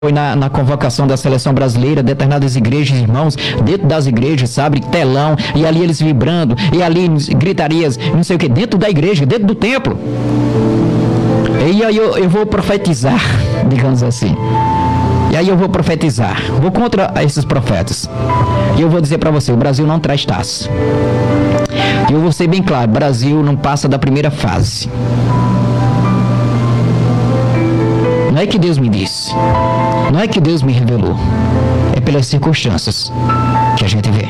foi na convocação da seleção brasileira, determinadas igrejas, irmãos, dentro das igrejas, sabe, telão, e ali eles vibrando, e ali gritarias, não sei o que, dentro da igreja, dentro do templo. E aí eu vou profetizar, digamos assim. E aí eu vou profetizar, vou contra esses profetas. E eu vou dizer para você, o Brasil não traz taça. E eu vou ser bem claro, o Brasil não passa da primeira fase. Não é que Deus me disse, não é que Deus me revelou, é pelas circunstâncias que a gente vê.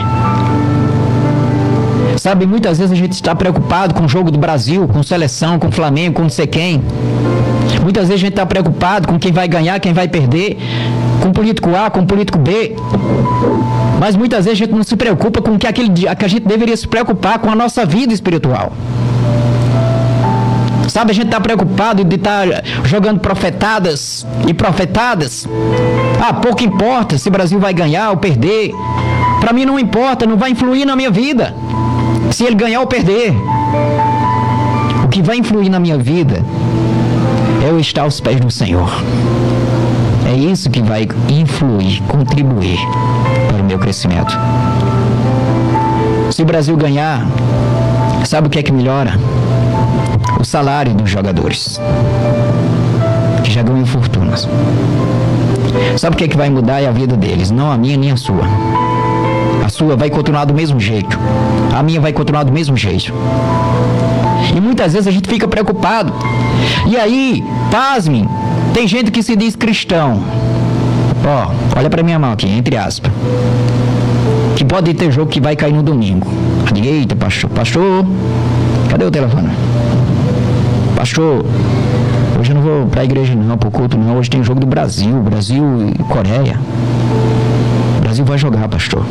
Sabe, muitas vezes a gente está preocupado com o jogo do Brasil, com seleção, com Flamengo, com não sei quem. Muitas vezes a gente está preocupado com quem vai ganhar, quem vai perder, com político A, com político B. Mas muitas vezes a gente não se preocupa com o que a gente deveria se preocupar, com a nossa vida espiritual. Sabe, a gente está preocupado de estar jogando profetadas e profetadas. Pouco importa se o Brasil vai ganhar ou perder. Para mim não importa, não vai influir na minha vida se ele ganhar ou perder. O que vai influir na minha vida é eu estar aos pés do Senhor. É isso que vai influir, contribuir para o meu crescimento. Se o Brasil ganhar, sabe o que é que melhora? O salário dos jogadores, que já ganham fortunas. Sabe o que é que vai mudar? É a vida deles, não a minha nem a sua. A sua vai continuar do mesmo jeito, a minha vai continuar do mesmo jeito. E muitas vezes a gente fica preocupado. E aí, pasmem, tem gente que se diz cristão. Olha pra minha mão aqui, entre aspas. Que pode ter jogo que vai cair no domingo. Eu digo, eita, pastor, cadê o telefone? Pastor, hoje eu não vou pra igreja não, pro culto não, hoje tem jogo do Brasil e Coreia. O Brasil vai jogar, pastor.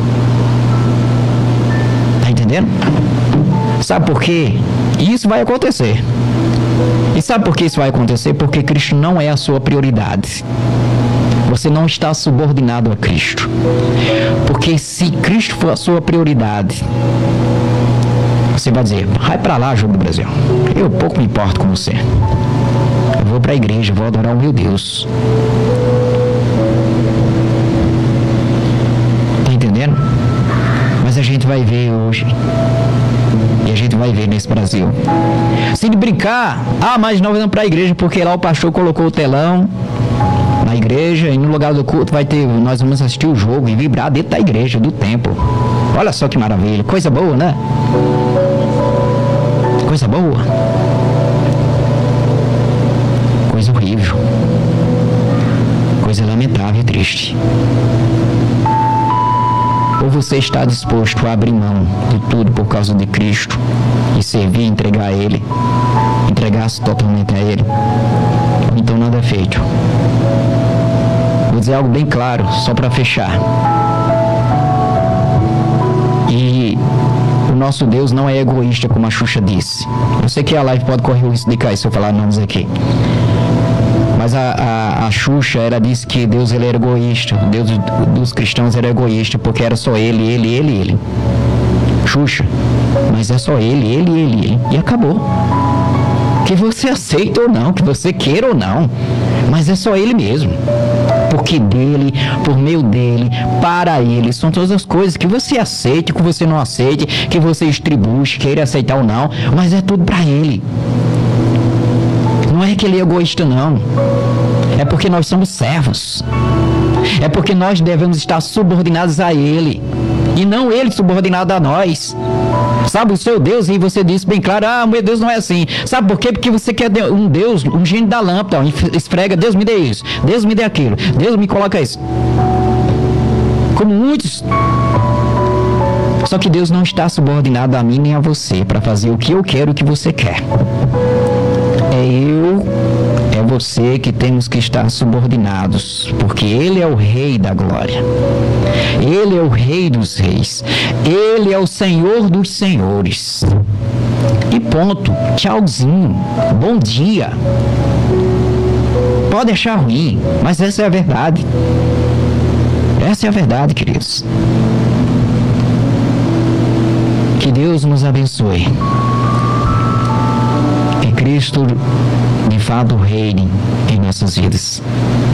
Tá entendendo? Sabe por quê? Isso vai acontecer. E sabe por que isso vai acontecer? Porque Cristo não é a sua prioridade. Você não está subordinado a Cristo. Porque se Cristo for a sua prioridade, você vai dizer, vai pra lá, jogo do Brasil. Eu pouco me importo com você. Eu vou pra igreja, vou adorar o meu Deus. Tá entendendo? Mas a gente vai ver hoje. E a gente vai ver nesse Brasil. Se de brincar, mas nós vamos pra igreja porque lá o pastor colocou o telão na igreja e no lugar do culto nós vamos assistir o jogo e vibrar dentro da igreja, do templo. Olha só que maravilha, coisa boa, né? Coisa boa. Coisa horrível. Coisa lamentável e triste. Ou você está disposto a abrir mão de tudo por causa de Cristo e servir, entregar a Ele, entregar-se totalmente a Ele, ou então nada é feito. Vou dizer algo bem claro, só para fechar. E o nosso Deus não é egoísta, como a Xuxa disse. Eu sei que a live pode correr o risco de cair se eu falar nomes aqui. Mas a Xuxa, ela disse que Deus ele era egoísta. O Deus dos cristãos era egoísta, porque era só ele. Xuxa, mas é só ele. E acabou. Que você aceite ou não, que você queira ou não, mas é só ele mesmo. Porque dele, por meio dele, para ele, são todas as coisas que você aceite, que você não aceite, que você distribui, queira aceitar ou não, mas é tudo para ele. Não é que ele é egoísta, não. É porque nós somos servos. É porque nós devemos estar subordinados a ele. E não ele subordinado a nós. Sabe, o seu Deus, e você disse bem claro, meu Deus não é assim. Sabe por quê? Porque você quer um Deus, um gênio da lâmpada, esfrega, Deus me dê isso, Deus me dê aquilo, Deus me coloca isso. Como muitos. Só que Deus não está subordinado a mim nem a você para fazer o que eu quero, o que você quer. É você que temos que estar subordinados, porque Ele é o Rei da glória. Ele é o Rei dos reis. Ele é o Senhor dos senhores. E ponto. Tchauzinho. Bom dia. Pode achar ruim, mas essa é a verdade. Essa é a verdade, queridos. Que Deus nos abençoe. Que Cristo de fato reine em nossas vidas.